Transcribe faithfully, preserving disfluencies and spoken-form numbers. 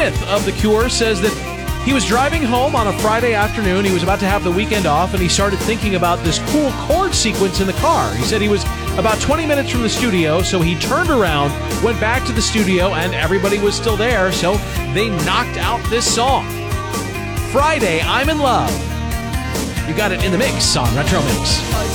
Smith of The Cure says that he was driving home on a Friday afternoon. He was about to have the weekend off, and he started thinking about this cool chord sequence in the car. He said he was about twenty minutes from the studio, so he turned around, went back to the studio, and everybody was still there, so they knocked out this song. Friday, I'm in Love. You got it in the mix on Retro Mix.